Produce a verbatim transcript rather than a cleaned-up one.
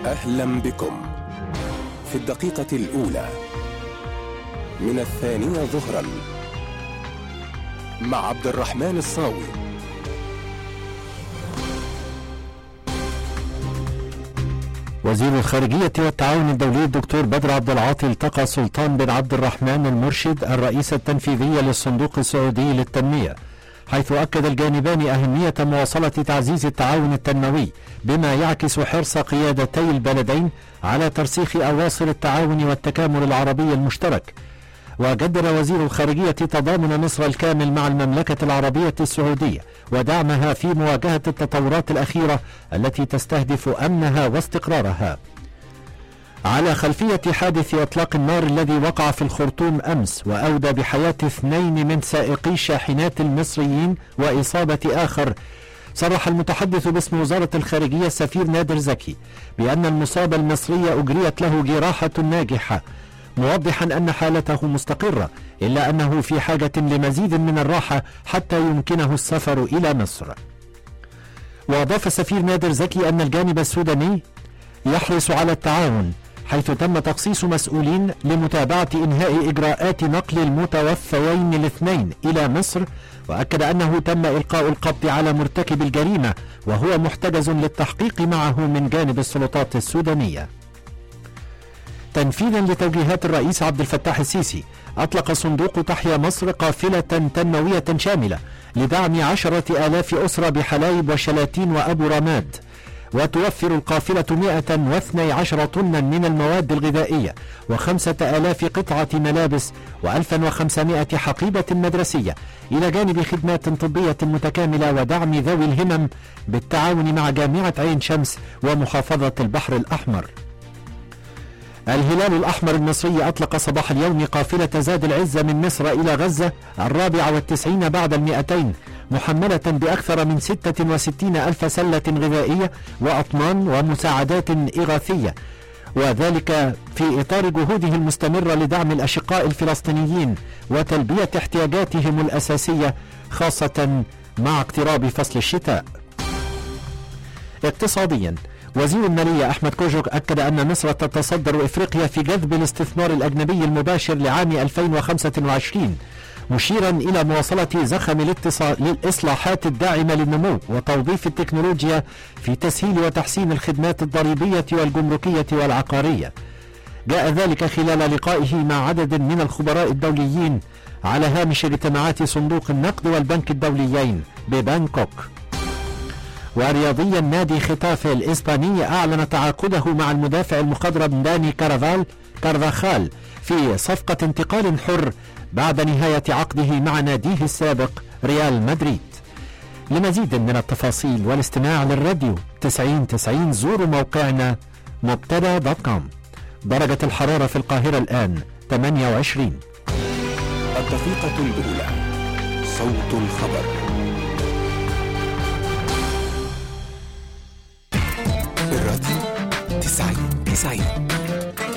أهلا بكم في الدقيقة الأولى من الثانية ظهرا مع عبد الرحمن الصاوي. وزير الخارجية والتعاون الدولي الدكتور بدر عبد العاطي التقى سلطان بن عبد الرحمن المرشد الرئيس التنفيذي للصندوق السعودي للتنمية، حيث أكد الجانبان أهمية مواصلة تعزيز التعاون التنموي بما يعكس حرص قيادتي البلدين على ترسيخ أواصر التعاون والتكامل العربي المشترك. وجدد وزير الخارجية تضامن مصر الكامل مع المملكة العربية السعودية ودعمها في مواجهة التطورات الأخيرة التي تستهدف أمنها واستقرارها. على خلفية حادث إطلاق النار الذي وقع في الخرطوم أمس وأودى بحياة اثنين من سائقي الشاحنات المصريين وإصابة آخر، صرح المتحدث باسم وزارة الخارجية السفير نادر زكي بأن المصاب المصري أجريت له جراحة ناجحة، موضحا أن حالته مستقرة إلا أنه في حاجة لمزيد من الراحة حتى يمكنه السفر إلى مصر. وأضاف السفير نادر زكي أن الجانب السوداني يحرص على التعاون، حيث تم تخصيص مسؤولين لمتابعة إنهاء إجراءات نقل المتوفيين الاثنين إلى مصر، وأكد أنه تم إلقاء القبض على مرتكب الجريمة وهو محتجز للتحقيق معه من جانب السلطات السودانية. تنفيذا لتوجيهات الرئيس عبد الفتاح السيسي، أطلق صندوق تحيا مصر قافلة تنموية شاملة لدعم عشرة آلاف أسرة بحلايب وشلاتين وأبو رماد، وتوفر القافلة مئة واثني عشر طنا من المواد الغذائية وخمسة آلاف قطعة ملابس وألفا وخمسمائة حقيبة مدرسية، إلى جانب خدمات طبية متكاملة ودعم ذوي الهمم بالتعاون مع جامعة عين شمس ومحافظة البحر الأحمر. الهلال الأحمر المصري أطلق صباح اليوم قافلة زاد العزة من مصر إلى غزة الرابعة والتسعين بعد المئتين، محملة بأكثر من ستة وستين ألف سلة غذائية وأطنان ومساعدات إغاثية، وذلك في إطار جهوده المستمرة لدعم الأشقاء الفلسطينيين وتلبية احتياجاتهم الأساسية، خاصة مع اقتراب فصل الشتاء. اقتصاديا، وزير المالية أحمد كوجك أكد أن مصر تتصدر إفريقيا في جذب الاستثمار الأجنبي المباشر لعام ألفين وخمسة وعشرين، مشيرا إلى مواصلة زخم الإصلاحات الداعمة للنمو وتوظيف التكنولوجيا في تسهيل وتحسين الخدمات الضريبية والجمركية والعقارية. جاء ذلك خلال لقائه مع عدد من الخبراء الدوليين على هامش اجتماعات صندوق النقد والبنك الدوليين ببانكوك. ورياضيا، نادي ختافي الإسباني أعلن تعاقده مع المدافع المخضرم داني كارفال كارفاخال في صفقة انتقال حر بعد نهاية عقده مع ناديه السابق ريال مدريد. لمزيد من التفاصيل والاستماع للراديو تسعين تسعين زوروا موقعنا مبتدا دوت كوم. درجة الحرارة في القاهرة الآن ثمانية وعشرين. الدقيقة الأولى، صوت الخبر. الراديو تسعين تسعين.